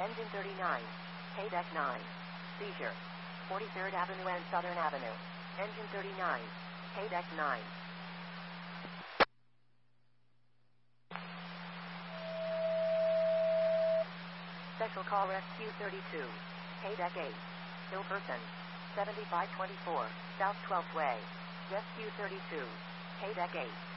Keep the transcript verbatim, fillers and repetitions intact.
Engine thirty-nine. Haydeck nine. Seizure. forty-third Avenue and Southern Avenue. Engine thirty-nine. Haydeck nine. Special call Rescue thirty-two. Haydeck eight. Still person. seventy-five twenty-four, South twelfth Way. Rescue thirty-two. Haydeck eight.